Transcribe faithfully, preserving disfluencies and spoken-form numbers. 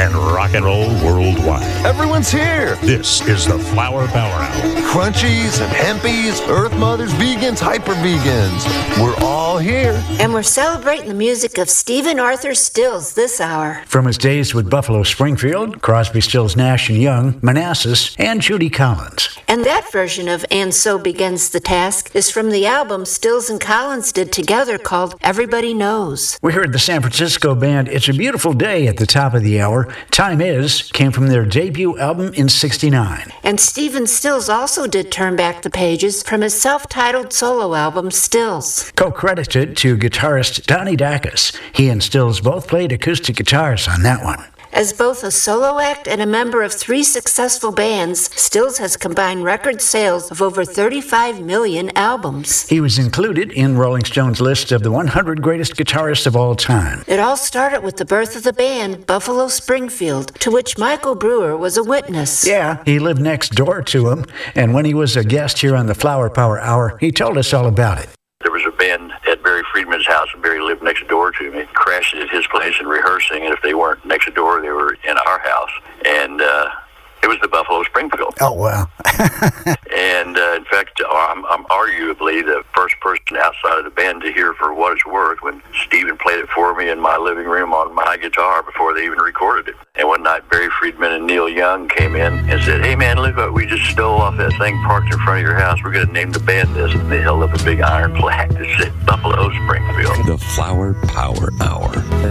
and rock and roll worldwide. Everyone's here. This is the Flower Power Hour. Crunchies and hempies, Earth Mothers, vegans, hyper vegans. We're all here. And we're celebrating the music of Stephen Arthur Stills this hour. From his days with Buffalo Springfield, Crosby, Stills, Nash and Young, Manassas, and Judy Collins. And that version of And So Begins the Task is from the album Stills and Collins did together called Everybody Knows. We heard the San Francisco band It's a Beautiful Day at the top of the hour. Time Is came from their debut album in sixty-nine. And Stephen Stills also did Turn Back the Pages from his self-titled solo album Stills. Co-credited to guitarist Donnie Dacus. He and Stills both played acoustic guitars on that one. As both a solo act and a member of three successful bands, Stills has combined record sales of over thirty-five million albums. He was included in Rolling Stone's list of the one hundred greatest guitarists of all time. It all started with the birth of the band Buffalo Springfield, to which Michael Brewer was a witness. Yeah, he lived next door to him, and when he was a guest here on the Flower Power Hour, he told us all about it. There was a band at Barry Friedman's house, and Barry lived next door to me. Crashed at his place and rehearsing, and if they weren't next door, they were in our house. And uh, it was the Buffalo Springfield. Oh, wow. And uh, in fact, I'm, I'm arguably the first person outside of the band to hear For What It's Worth when Stephen played it for me in my living room on my guitar before they even recorded it. And one night, Barry Friedman and Neil Young came in and said, "Hey man, look what we just stole off that thing parked in front of your house. We're going to name the band this." And they held up a big iron plaque that said Buffalo Springfield. The Flower Power Hour.